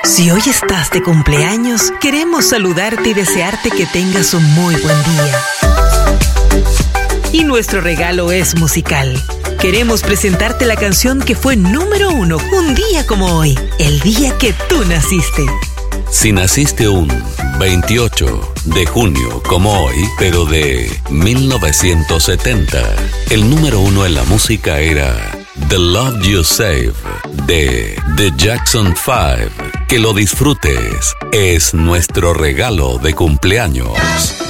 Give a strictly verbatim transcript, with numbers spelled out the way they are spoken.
Si hoy estás de cumpleaños, queremos saludarte y desearte que tengas un muy buen día. Y nuestro regalo es musical. Queremos presentarte la canción que fue número uno un día como hoy, el día que tú naciste. Si naciste un veintiocho de junio como hoy, pero de mil novecientos setenta, el número uno en la música era The Love You Save de The Jackson Five. Que lo disfrutes, es nuestro regalo de cumpleaños.